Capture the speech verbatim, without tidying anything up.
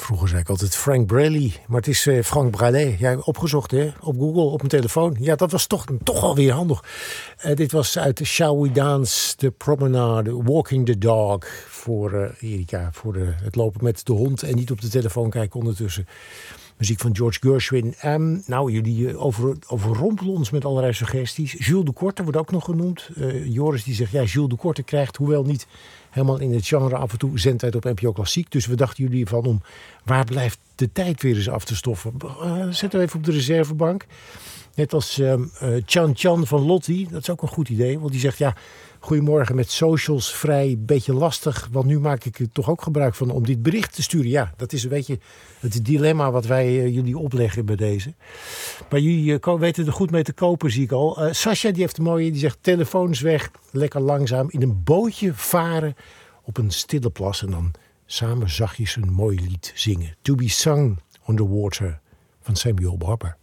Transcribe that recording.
Vroeger zei ik altijd Frank Braley, maar het is uh, Frank Braley. Jij hebt opgezocht hè? Op Google, op mijn telefoon. Ja, dat was toch, toch alweer handig. Uh, dit was uit Shall We Dance, The Promenade, Walking the Dog. Voor uh, Erika, voor de, het lopen met de hond en niet op de telefoon kijken ondertussen. Muziek van George Gershwin. Um, nou, jullie uh, over, overrompelen ons met allerlei suggesties. Jules de Korte wordt ook nog genoemd. Uh, Joris die zegt, ja, Jules de Korte krijgt, hoewel niet helemaal in het genre, af en toe zendtijd op N P O Klassiek. Dus we dachten jullie van om, waar blijft de tijd weer eens af te stoffen? Uh, zet hem even op de reservebank. Net als um, uh, Chan Chan van Lottie. Dat is ook een goed idee. Want die zegt, ja, goedemorgen, met socials vrij, beetje lastig. Want nu maak ik er toch ook gebruik van om dit bericht te sturen. Ja, dat is een beetje het dilemma wat wij uh, jullie opleggen bij deze. Maar jullie uh, weten er goed mee te kopen, zie ik al. Uh, Sascha, die heeft een mooie, die zegt, telefoons weg, lekker langzaam in een bootje varen op een stille plas. En dan samen zachtjes een mooi lied zingen. To be sung on the water van Samuel Barber.